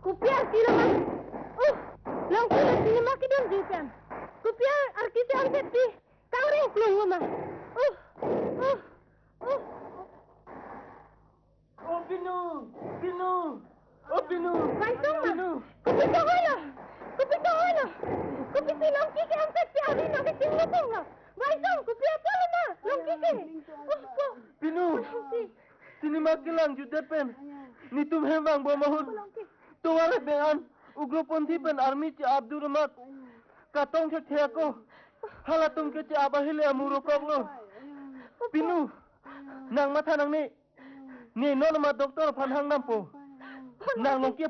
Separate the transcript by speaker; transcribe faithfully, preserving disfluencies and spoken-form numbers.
Speaker 1: Kupiah kilo mas. Uh, lang kilo sinima kidon jupian. Kupiah arkisi anseti. Kangring klung mama. Uh, uh, uh.
Speaker 2: Oh, Pinu! Pinu! Oh, Pinu!
Speaker 1: Baisong ma.
Speaker 2: Pinu!
Speaker 1: Kupito hola. Kupito hola. Kupito lang kiki anseti ari na kisim lutong na. Baisong kupiah pala na. Lang kiki. Uh, uh.
Speaker 2: Pinu! Sinima kilang judepen. Ni tum hembang bo mahut. Tuwari bengan. Ugro ponti pen army ci Abdul Rahmat. Katong ke thiako. Halatung ke ci abahile amuro koblo. Pinu! Nang mata nang ni. Ni non ma doktor phanhang nampo. Nang long